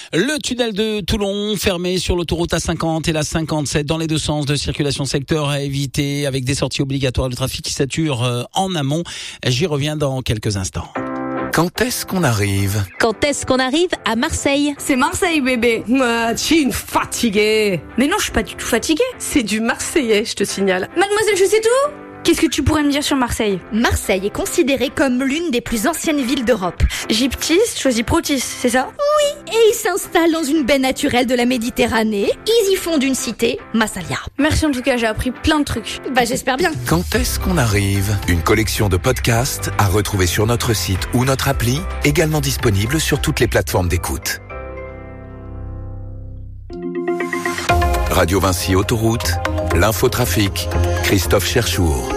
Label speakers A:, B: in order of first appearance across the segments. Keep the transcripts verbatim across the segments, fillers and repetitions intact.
A: Le tunnel de Toulon fermé sur l'autoroute A cinquante et la cinquante-sept dans les deux sens de circulation secteur à éviter avec des sorties obligatoires. Le trafic qui sature euh, en amont. J'y reviens dans quelques instants.
B: Quand est-ce qu'on arrive ?
C: Quand est-ce qu'on arrive à Marseille ?
D: C'est Marseille, bébé. Ah, tu es une fatiguée. Mais non, je suis pas du tout fatiguée. C'est du marseillais, je te signale. Mademoiselle, je sais tout. Qu'est-ce que tu pourrais me dire sur Marseille ?
C: Marseille est considérée comme l'une des plus anciennes villes d'Europe.
D: Gyptis choisit Protis, c'est ça ?
C: Oui, et ils s'installent dans une baie naturelle de la Méditerranée. Ils y fondent une cité, Massalia.
D: Merci en tout cas, j'ai appris plein de trucs.
C: Bah j'espère bien.
B: Quand est-ce qu'on arrive ? Une collection de podcasts à retrouver sur notre site ou notre appli, également disponible sur toutes les plateformes d'écoute. Radio Vinci Autoroute, l'infotrafic, Christophe Cherchour.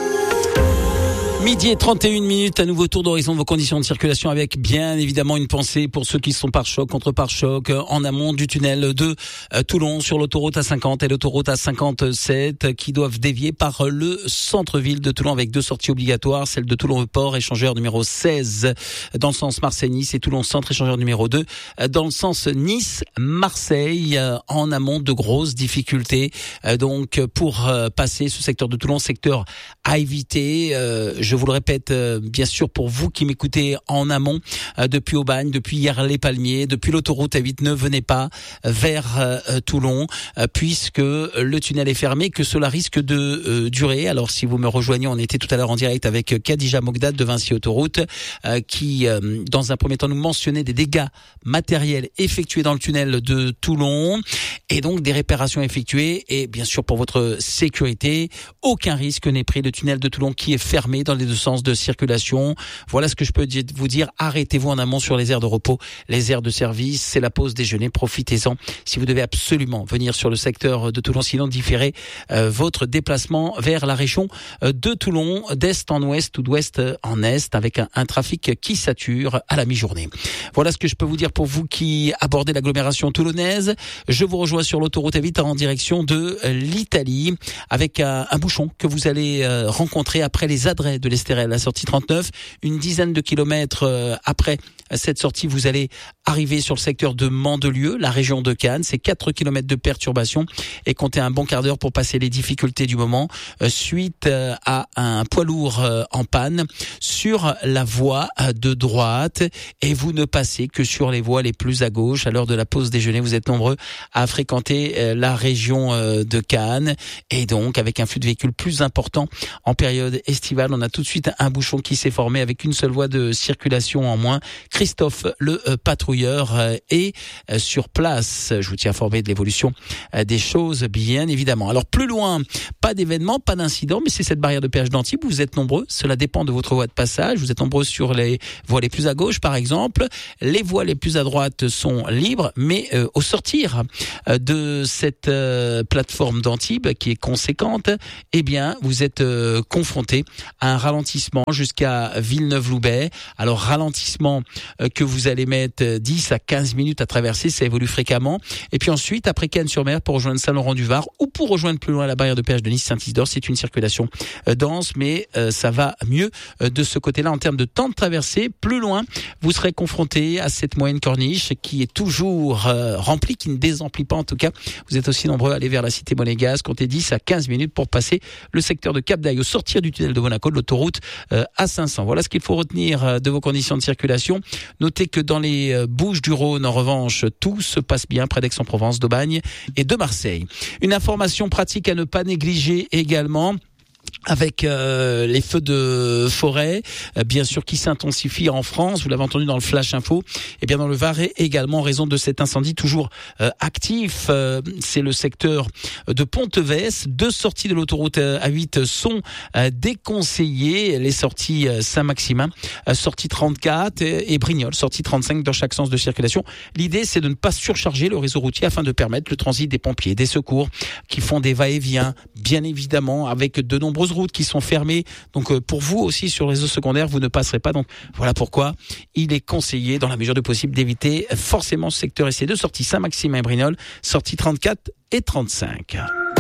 A: Midi et trente et une minutes, à nouveau tour d'horizon de vos conditions de circulation avec bien évidemment une pensée pour ceux qui sont pare-choc, contre pare-choc, en amont du tunnel de Toulon sur l'autoroute A cinquante et l'autoroute A cinquante-sept qui doivent dévier par le centre-ville de Toulon avec deux sorties obligatoires, celle de Toulon-Port, échangeur numéro seize dans le sens Marseille-Nice et Toulon-Centre, échangeur numéro deux dans le sens Nice-Marseille en amont de grosses difficultés. Donc pour passer ce secteur de Toulon, secteur à éviter, je vous le répète, euh, bien sûr, pour vous qui m'écoutez en amont, euh, depuis Aubagne, depuis Yerles-les-Palmiers, depuis l'autoroute A huit, ne venez pas vers euh, Toulon, euh, puisque le tunnel est fermé, que cela risque de euh, durer. Alors, si vous me rejoignez, on était tout à l'heure en direct avec Khadija Mogdad de Vinci Autoroute, euh, qui, euh, dans un premier temps, nous mentionnait des dégâts matériels effectués dans le tunnel de Toulon, et donc des réparations effectuées. Et bien sûr, pour votre sécurité, aucun risque n'est pris. Le tunnel de Toulon qui est fermé dans les deux sens de circulation. Voilà ce que je peux vous dire. Arrêtez-vous en amont sur les aires de repos, les aires de service. C'est la pause déjeuner. Profitez-en. Si vous devez absolument venir sur le secteur de Toulon, sinon différez euh, votre déplacement vers la région de Toulon, d'est en ouest ou d'ouest en est, avec un, un trafic qui sature à la mi-journée. Voilà ce que je peux vous dire pour vous qui abordez l'agglomération toulonnaise. Je vous rejoins sur l'autoroute A huit en direction de l'Italie, avec un, un bouchon que vous allez euh, rencontrer après les adrets de l'Estérel, la sortie trente-neuf, une dizaine de kilomètres euh, après cette sortie, vous allez arriver sur le secteur de Mandelieu, la région de Cannes. C'est quatre kilomètres de perturbation et comptez un bon quart d'heure pour passer les difficultés du moment euh, suite euh, à un poids lourd euh, en panne sur la voie euh, de droite, et vous ne passez que sur les voies les plus à gauche. À l'heure de la pause déjeuner, vous êtes nombreux à fréquenter euh, la région euh, de Cannes, et donc avec un flux de véhicules plus important en période estivale, on a tout de suite un bouchon qui s'est formé avec une seule voie de circulation en moins. Christophe, le euh, patrouilleur, euh, est euh, sur place. Je vous tiens informé de l'évolution euh, des choses, bien évidemment. Alors plus loin, pas d'événement, pas d'incident, mais c'est cette barrière de péage d'Antibes. Vous êtes nombreux, cela dépend de votre voie de passage. Vous êtes nombreux sur les voies les plus à gauche, par exemple. Les voies les plus à droite sont libres, mais euh, au sortir euh, de cette euh, plateforme d'Antibes, qui est conséquente, eh bien, vous êtes euh, confronté à un ralentissement jusqu'à Villeneuve-Loubet. Alors ralentissement euh, que vous allez mettre dix à quinze minutes à traverser, ça évolue fréquemment. Et puis ensuite, après Cannes-sur-Mer, pour rejoindre Saint-Laurent-du-Var ou pour rejoindre plus loin la barrière de péage de Nice-Saint-Isidore, c'est une circulation euh, dense, mais euh, ça va mieux euh, de ce côté-là en termes de temps de traversée. Plus loin, vous serez confronté à cette moyenne corniche qui est toujours euh, remplie, qui ne désemplit pas en tout cas. Vous êtes aussi nombreux à aller vers la cité monégasque, comptez dix à quinze minutes pour passer le secteur de Cap-d'Aille au sortir du tunnel de Monaco, de l'autoroute euh, A cinq cents. Voilà ce qu'il faut retenir euh, de vos conditions de circulation. Notez que dans les euh, Bouches-du-Rhône, en revanche, tout se passe bien près d'Aix-en-Provence, d'Aubagne et de Marseille. Une information pratique à ne pas négliger également, avec euh, les feux de forêt, euh, bien sûr, qui s'intensifient en France. Vous l'avez entendu dans le Flash Info. Et bien dans le Var également, en raison de cet incendie toujours euh, actif. Euh, c'est le secteur de Ponteves. Deux sorties de l'autoroute A huit sont euh, déconseillées. Les sorties euh, Saint-Maximin, euh, sortie trente-quatre, et, et Brignoles, sortie trente-cinq dans chaque sens de circulation. L'idée, c'est de ne pas surcharger le réseau routier afin de permettre le transit des pompiers, des secours qui font des va-et-vient, bien évidemment, avec de nombreuses routes qui sont fermées. Donc pour vous aussi sur le réseau secondaire, vous ne passerez pas. Donc voilà pourquoi il est conseillé dans la mesure du possible d'éviter forcément ce secteur et ces deux sorties Saint-Maximin et Brignoles, sorties trente-quatre et trente-cinq.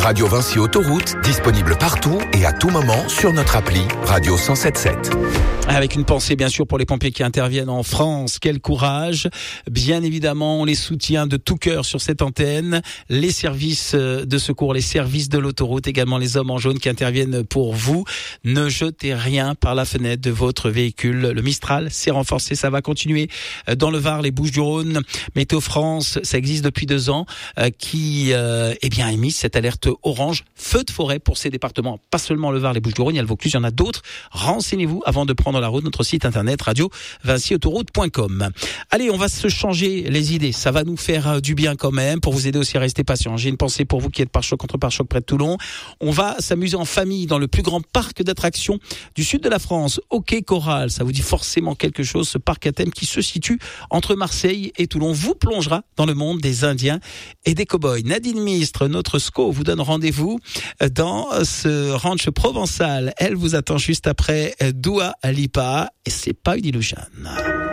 B: Radio Vinci Autoroute, disponible partout et à tout moment sur notre appli Radio cent sept sept.
A: Avec une pensée bien sûr pour les pompiers qui interviennent en France. Quel courage. Bien évidemment, on les soutient de tout cœur sur cette antenne. Les services de secours, les services de l'autoroute, également les hommes en jaune qui interviennent pour vous. Ne jetez rien par la fenêtre de votre véhicule. Le Mistral s'est renforcé, ça va continuer dans le Var, les Bouches-du-Rhône. Météo France, ça existe depuis deux ans, qui euh, eh bien, a émis cette alerte orange, feu de forêt pour ces départements. Pas seulement le Var, les Bouches-du-Rhône, il y a le Vaucluse, il y en a d'autres. Renseignez-vous avant de prendre la route, notre site internet radio vinci autoroute point com. Allez, on va se changer les idées, ça va nous faire du bien quand même, pour vous aider aussi à rester patient. J'ai une pensée pour vous qui êtes pare-choc contre pare-choc près de Toulon. On va s'amuser en famille dans le plus grand parc d'attractions du sud de la France, au Quai Coral. Ça vous dit forcément quelque chose, ce parc à thème qui se situe entre Marseille et Toulon vous plongera dans le monde des Indiens et des cow-boys. Nadine Mistre, notre S C O, vous donne rendez-vous dans ce ranch provençal. Elle vous attend juste après Dua Lipa et c'est pas une illusion.